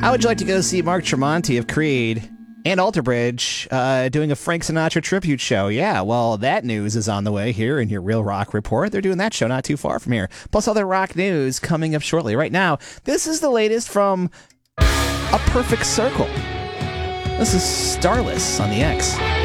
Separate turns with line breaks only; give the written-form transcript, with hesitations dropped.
How would you like to go see Mark Tremonti of Creed and Alter Bridge doing a Frank Sinatra tribute show? Yeah, well, that news is on the way here in your Real Rock Report. They're doing that show not too far from here. Plus other rock news coming up shortly. Right now, this is the latest from A Perfect Circle. This is Starless on the X.